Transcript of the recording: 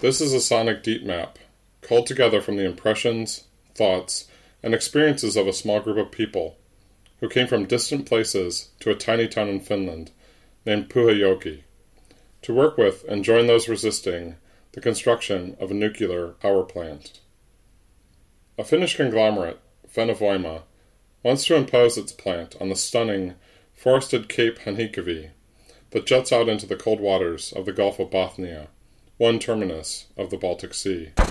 This is a sonic deep map, culled together from the impressions, thoughts, and experiences of a small group of people who came from distant places to a tiny town in Finland named Pyhäjoki to work with and join those resisting the construction of a nuclear power plant. A Finnish conglomerate, Fennovoima, wants to impose its plant on the stunning, forested Cape Hanhikivi that juts out into the cold waters of the Gulf of Bothnia, one terminus of the Baltic Sea.